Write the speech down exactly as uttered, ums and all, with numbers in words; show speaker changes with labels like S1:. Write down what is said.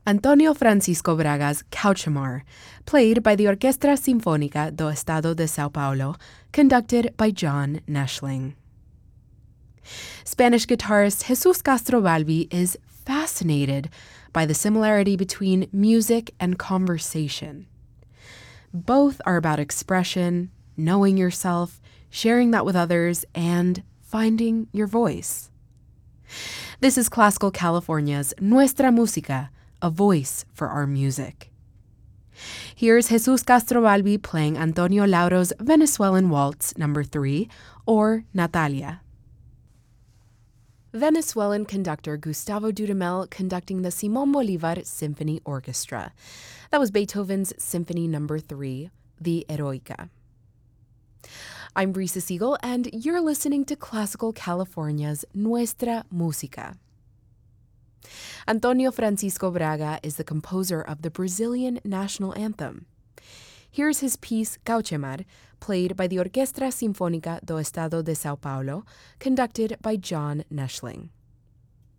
S1: Antonio Francisco Braga's Cauchamar, played by the Orquestra Sinfónica do Estado de São Paulo, conducted by John Neschling. Spanish guitarist Jesus Castrovalvi is fascinated by the similarity between music and conversation. Both are about expression, knowing yourself, sharing that with others, and finding your voice. This is Classical California's Nuestra Música, a voice for our music. Here's Jesus Castrovalvi playing Antonio Lauro's Venezuelan Waltz number three, or Natalia. Venezuelan conductor Gustavo Dudamel conducting the Simón Bolívar Symphony Orchestra. That was Beethoven's Symphony number three, the Eroica. I'm Brisa Siegel, and you're listening to Classical California's Nuestra Música. Antonio Francisco Braga is the composer of the Brazilian national anthem. Here's his piece Cauchamar, played by the Orquestra Sinfónica do Estado de São Paulo, conducted by John Neschling.